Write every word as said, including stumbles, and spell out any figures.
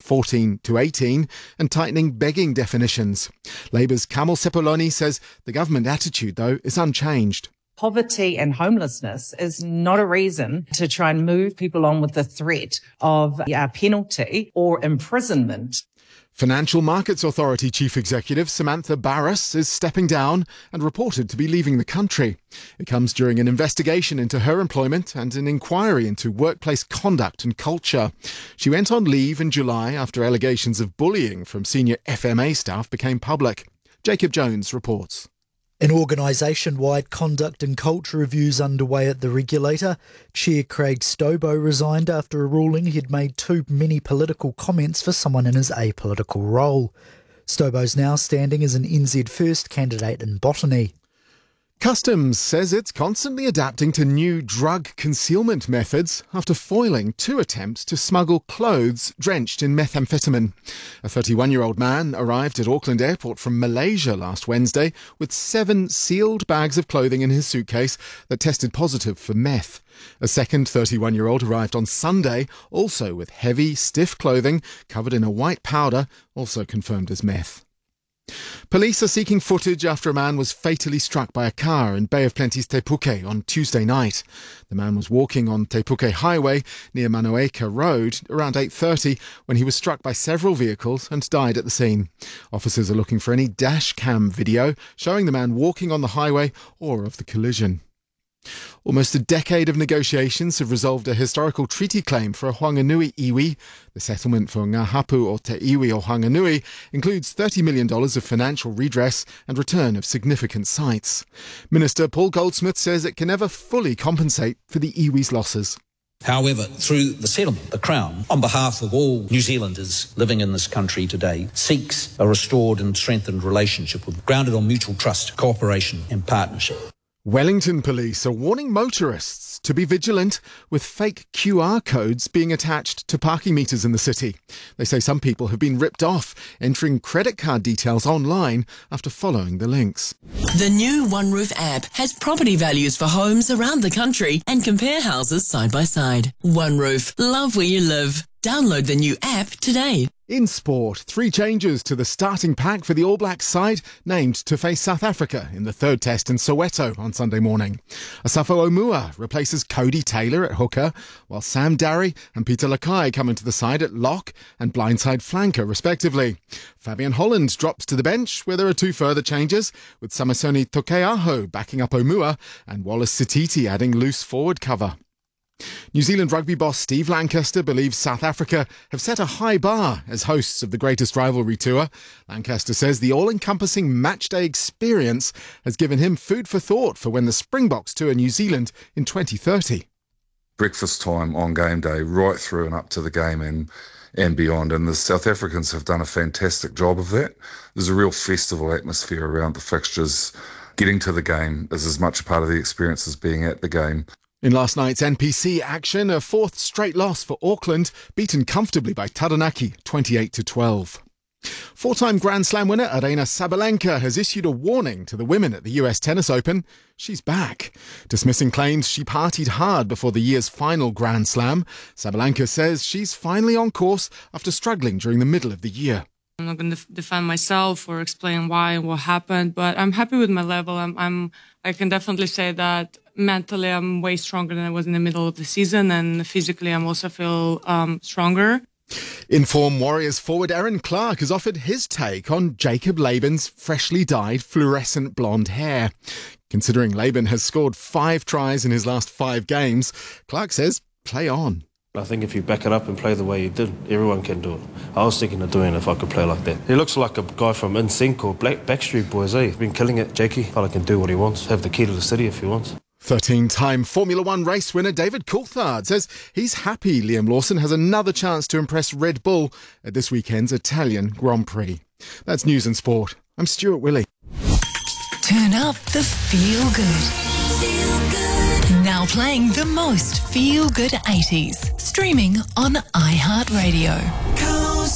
fourteen to eighteen and tightening begging definitions. Labour's Kamal Sepuloni says the government attitude, though, is unchanged. Poverty and homelessness is not a reason to try and move people on with the threat of a penalty or imprisonment. Financial Markets Authority Chief Executive Samantha Barras is stepping down and reported to be leaving the country. It comes during an investigation into her employment and an inquiry into workplace conduct and culture. She went on leave in July after allegations of bullying from senior F M A staff became public. Jacob Jones reports. An organisation-wide conduct and culture reviews underway at the regulator. Chair Craig Stobo resigned after a ruling he'd made too many political comments for someone in his apolitical role. Stobo's now standing as an N Z First candidate in botany. Customs says it's constantly adapting to new drug concealment methods after foiling two attempts to smuggle clothes drenched in methamphetamine. A thirty-one-year-old man arrived at Auckland Airport from Malaysia last Wednesday with seven sealed bags of clothing in his suitcase that tested positive for meth. A second thirty-one-year-old arrived on Sunday, also with heavy, stiff clothing covered in a white powder, also confirmed as meth. Police are seeking footage after a man was fatally struck by a car in Bay of Plenty's Te Puke on Tuesday night. The man was walking on Te Puke Highway near Manoeka Road around eight thirty when he was struck by several vehicles and died at the scene. Officers are looking for any dash cam video showing the man walking on the highway or of the collision. Almost a decade of negotiations have resolved a historical treaty claim for a Whanganui iwi. The settlement for Ngā Hapu o Te Iwi o Whanganui includes thirty million dollars of financial redress and return of significant sites. Minister Paul Goldsmith says it can never fully compensate for the iwi's losses. However, through the settlement, the Crown, on behalf of all New Zealanders living in this country today, seeks a restored and strengthened relationship with, grounded on mutual trust, cooperation and partnership. Wellington Police are warning motorists to be vigilant with fake Q R codes being attached to parking meters in the city. They say some people have been ripped off entering credit card details online after following the links. The new OneRoof app has property values for homes around the country and compare houses side by side. OneRoof, love where you live. Download the new app today. In sport, three changes to the starting pack for the All Blacks side named to face South Africa in the third test in Soweto on Sunday morning. Asafo Omua replaces Cody Taylor at hooker, while Sam Darry and Peter Lakai come into the side at lock and blindside flanker respectively. Fabian Holland drops to the bench where there are two further changes, with Samasoni Tokeaho backing up Omua and Wallace Sititi adding loose forward cover. New Zealand rugby boss Steve Lancaster believes South Africa have set a high bar as hosts of the greatest rivalry tour. Lancaster says the all-encompassing matchday experience has given him food for thought for when the Springboks tour New Zealand in twenty thirty. Breakfast time on game day, right through and up to the game and, and beyond. And the South Africans have done a fantastic job of that. There's a real festival atmosphere around the fixtures. Getting to the game is as much a part of the experience as being at the game. In last night's N P C action, a fourth straight loss for Auckland, beaten comfortably by Taranaki, twenty-eight to twelve. Four-time Grand Slam winner Aryna Sabalenka has issued a warning to the women at the U S Tennis Open. She's back. Dismissing claims she partied hard before the year's final Grand Slam, Sabalenka says she's finally on course after struggling during the middle of the year. I'm not going to defend myself or explain why and what happened, but I'm happy with my level. I'm, I'm, I can definitely say that mentally I'm way stronger than I was in the middle of the season, and physically I'm also feel um, stronger. In-form Warriors forward Aaron Clark has offered his take on Jacob Laban's freshly dyed fluorescent blonde hair. Considering Laban has scored five tries in his last five games, Clark says play on. I think if you back it up and play the way you did, everyone can do it. I was thinking of doing it if I could play like that. He looks like a guy from N Sync or Black Backstreet Boys, eh? He's been killing it, Jakey. Fella can do what he wants, have the key to the city if he wants. thirteen-time Formula One race winner David Coulthard says he's happy Liam Lawson has another chance to impress Red Bull at this weekend's Italian Grand Prix. That's news and sport. I'm Stuart Willey. Turn up the feel good. Feel good. Now playing the most feel good eighties. Streaming on iHeartRadio.